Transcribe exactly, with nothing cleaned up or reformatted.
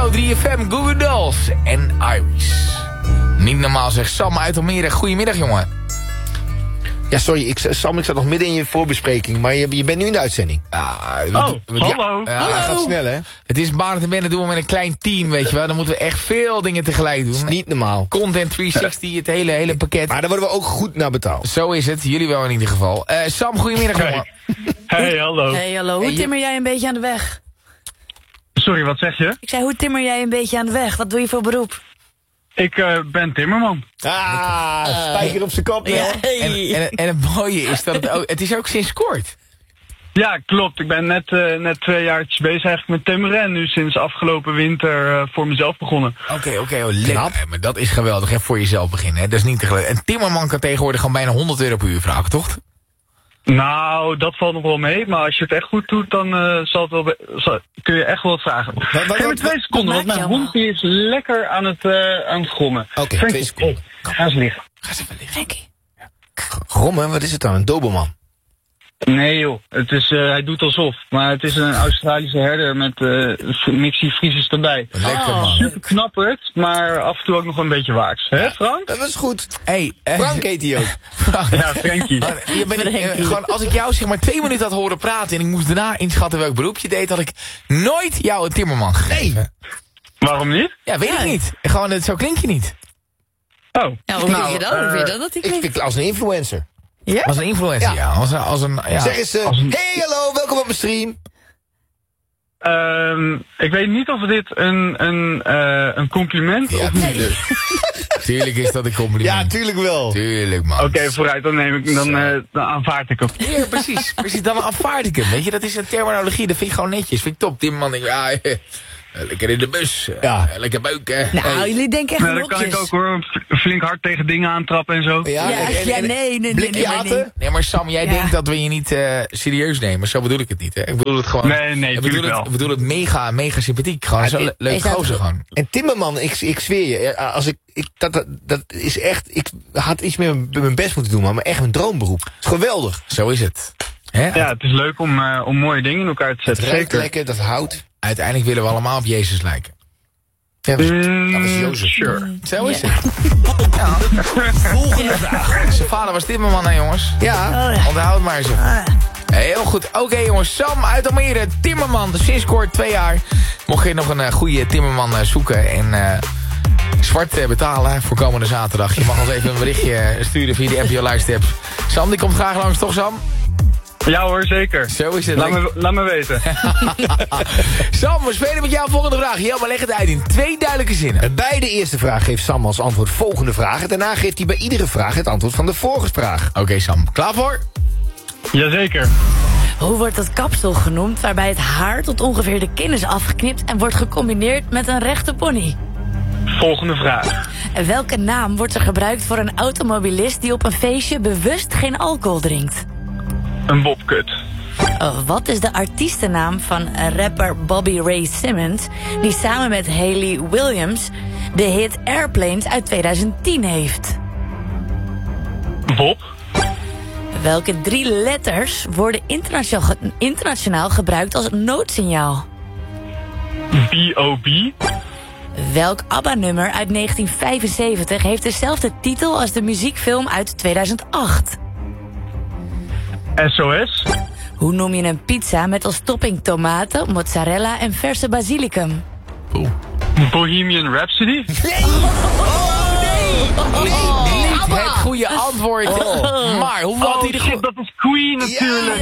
Show, drie F M, Google Dolls en Iris. Niet normaal zeg, Sam uit Almere. Goedemiddag, jongen. Ja, sorry, ik, Sam, ik zat nog midden in je voorbespreking, maar je, je bent nu in de uitzending. Ah, oh, we, hallo. Ja, hallo. Gaat snel, hè? Het is baan te wennen, doen we met een klein team, weet je wel. Dan moeten we echt veel dingen tegelijk doen. Dat is niet normaal. Content driehonderdzestig, het hele, hele pakket. Maar daar worden we ook goed naar betaald. Zo is het, jullie wel in ieder geval. Uh, Sam, goedemiddag, jongen. Hey. hey, hallo. Hey, hallo. Hoe timmer jij een beetje aan de weg? Sorry, wat zeg je? Ik zei, hoe timmer jij een beetje aan de weg? Wat doe je voor beroep? Ik uh, ben timmerman. Ah, spijker op zijn kop, ja. En, en, en het mooie is dat het ook, het is ook sinds kort. Ja, klopt. Ik ben net, uh, net twee jaartjes bezig eigenlijk met timmeren. En nu sinds afgelopen winter uh, voor mezelf begonnen. Oké, okay, oké, okay, oh, lekker. Maar dat is geweldig, hè, voor jezelf beginnen. Hè. Dat is niet te geloven. En timmerman kan tegenwoordig gewoon bijna honderd euro per uur vragen, toch? Nou, dat valt nog wel mee. Maar als je het echt goed doet, dan uh, zal het wel be- zal, kun je echt wel wat vragen. Geef me twee seconden, want mijn hond die is lekker aan het, uh, aan het grommen. Oké, okay, twee seconden. Ga eens liggen. Ga eens even liggen. Frankie. Grommen, wat is het dan? Een doberman? Nee joh, het is, uh, hij doet alsof. Maar het is een Australische herder met uh, mixie Friesisch erbij. Lekker man. Super knapperd, maar af en toe ook nog een beetje waaks. Hè Frank? Dat was goed. Hey, uh, Frank heet hij ook. Frank. Ja, Frankie. Je bent, uh, gewoon, als ik jou zeg maar twee minuten had horen praten en ik moest daarna inschatten welk beroep je deed, had ik nooit jou een timmerman gegeven. Nee. Waarom niet? Ja, weet ja. ik niet. Gewoon, zo klink je niet. Oh. Ja, hoe nou, vind je dat? Hoe vind je dat, dat ik vind het als een influencer. Ja? Als een influencer, ja. ja. Als een, als een, ja. Zeg eens, uh, een... hey hallo, welkom op mijn stream. Um, ik weet niet of dit een, een, uh, een compliment ja, of niet is. Tuurlijk is dat een compliment. Ja, tuurlijk wel. Tuurlijk, man. Oké, okay, vooruit, dan neem ik, dan, uh, dan aanvaard ik hem. Ja, precies, precies, dan aanvaard ik hem. Weet je, dat is een terminologie, dat vind ik gewoon netjes. Vind ik top, timmerman. Ja, lekker in de bus. Ja. Lekker buiken. Nou, hey. Jullie denken echt nou, dat kan ik ook hoor. Flink hard tegen dingen aantrappen en zo. Ja, ja, en, en, ja nee, nee, nee, nee, nee, nee. Nee, maar Sam, jij ja. denkt dat we je niet uh, serieus nemen. Zo bedoel ik het niet, hè. Ik bedoel het gewoon... Nee, nee, ik bedoel het, wel. Ik bedoel het mega, mega sympathiek. Gewoon ja, zo le leuk gozer gewoon. En timmerman, ik, ik zweer je, als ik, ik dat, dat, dat is echt... Ik had iets met mijn best moeten doen, maar echt een droomberoep. Het is geweldig. Zo is het. Hè? Ja, het is leuk om, uh, om mooie dingen in elkaar te zetten. Het ruikt zeker. lekker, dat houdt. Uiteindelijk willen we allemaal op Jezus lijken. Ja, dat mm, was Jozef. Sure. Zo is yeah. het. Ja. Volgende vraag. Zijn vader was timmerman, hè jongens? Ja. Oh, ja. Onthoud maar eens. Heel goed. Oké okay, jongens, Sam uit Almere, timmerman. Sinds kort twee jaar. Mocht je nog een uh, goede timmerman uh, zoeken en uh, zwart uh, betalen voor komende zaterdag. Je mag ons even een berichtje sturen via de N P O Luister-app. Sam, die komt graag langs, toch Sam? Ja hoor, zeker. Zo is het. Laat me, laat me weten. Sam, we spelen met jou volgende vraag. Ja, maar leg het uit in twee duidelijke zinnen. Bij de eerste vraag geeft Sam als antwoord volgende vraag. En daarna geeft hij bij iedere vraag het antwoord van de vorige vraag. Oké okay, Sam, klaar voor? Jazeker. Hoe wordt het kapsel genoemd waarbij het haar tot ongeveer de kin is afgeknipt en wordt gecombineerd met een rechte pony? Volgende vraag. En welke naam wordt er gebruikt voor een automobilist die op een feestje bewust geen alcohol drinkt? Een bobkut. Oh, wat is de artiestennaam van rapper Bobby Ray Simmons, die samen met Hayley Williams de hit Airplanes uit tweeduizend tien heeft? Bob. Welke drie letters worden internationaal, ge internationaal gebruikt als noodsignaal? B O B. Welk ABBA-nummer uit negentien vijfenzeventig heeft dezelfde titel als de muziekfilm uit tweeduizend acht? S O S. Hoe noem je een pizza met als topping tomaten, mozzarella en verse basilicum? Oeh. Bohemian Rhapsody? Nee! Oh, nee! Oh, niet het goede antwoord. Oh. Maar hoe had oh, hij de shit, dat is Queen natuurlijk.